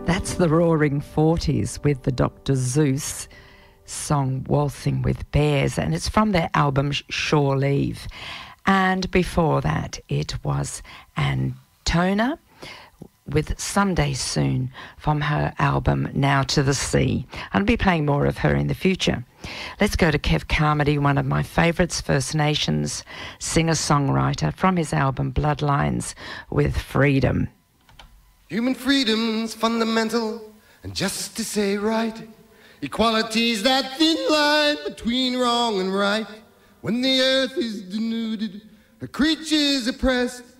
That's the Roaring Forties with the Dr. Zeus song Waltzing with Bears, and it's from their album Shore Leave. And before that, it was Antona with Someday Soon from her album Now to the Sea. I'll be playing more of her in the future. Let's go to Kev Carmody, one of my favourites, First Nations singer-songwriter, from his album Bloodlines with Freedom. Human freedom's fundamental, and justice ain't right. Equality's that thin line between wrong and right. When the earth is denuded, her creatures oppressed,